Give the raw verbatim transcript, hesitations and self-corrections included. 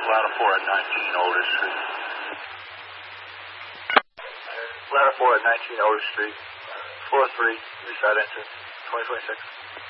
Ladder four at nineteen Otis Street. Ladder four at nineteen Otis Street. Floor three, reside enter, twenty twenty-six.